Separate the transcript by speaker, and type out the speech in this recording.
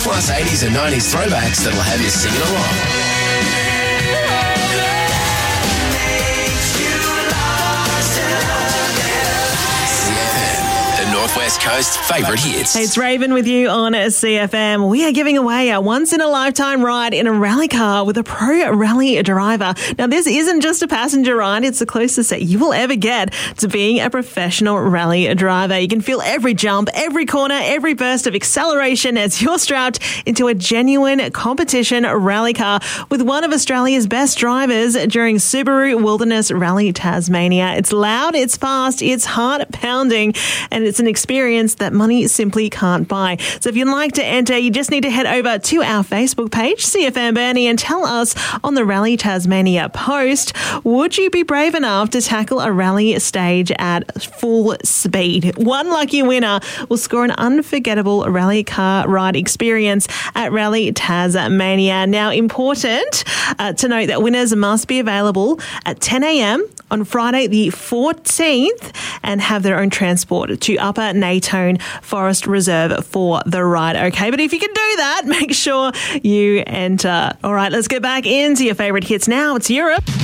Speaker 1: Plus 80s and 90s throwbacks that'll have you singing along. Northwest Coast favourite hits.
Speaker 2: Hey, it's Raven with you on CFM. We are giving away a once-in-a-lifetime ride in a rally car with a pro rally driver. Now, this isn't just a passenger ride. It's the closest that you will ever get to being a professional rally driver. You can feel every jump, every corner, every burst of acceleration as you're strapped into a genuine competition rally car with one of Australia's best drivers during Subaru Wilderness Rally Tasmania. It's loud, it's fast, it's heart-pounding, and it's an experience that money simply can't buy. So if you'd like to enter, you just need to head over to our Facebook page, CFM Burnie, and tell us on the Rally Tasmania post, would you be brave enough to tackle a rally stage at full speed? One lucky winner will score an unforgettable rally car ride experience at Rally Tasmania. Now, important to note that winners must be available at 10 a.m. on Friday the 14th and have their own transport to Upper Natone Forest Reserve for the ride. Okay, but if you can do that, make sure you enter. All right, let's get back into your favourite hits now. It's Europe.